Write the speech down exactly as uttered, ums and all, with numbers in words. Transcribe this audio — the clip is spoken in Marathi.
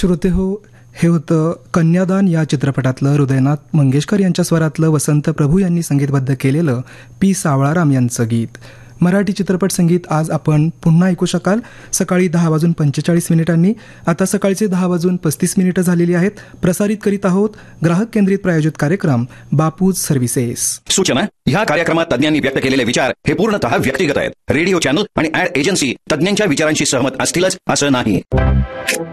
श्रोते हो, हे होतं कन्यादान या चित्रपटातलं हृदयनाथ मंगेशकर यांच्या स्वरातलं वसंत प्रभू यांनी संगीतबद्ध केलेलं पी सावळाराम यांचं गीत. मराठी चित्रपट संगीत आज आपण पुन्हा ऐकू शकाल सकाळी दहा वाजून पंचेचाळीस मिनिटांनी. आता सकाळचे दहा वाजून पस्तीस मिनिटं झालेली आहेत. प्रसारित करीत आहोत ग्राहक केंद्रित प्रायोजित कार्यक्रम बापूज सर्व्हिसेस. सूचना: ह्या कार्यक्रमात तज्ञांनी व्यक्त केलेले विचार हे पूर्णतः व्यक्तिगत आहेत. रेडिओ चॅनल आणि ऍड एजन्सी तज्ञांच्या विचारांशी सहमत असतीलच असं नाही.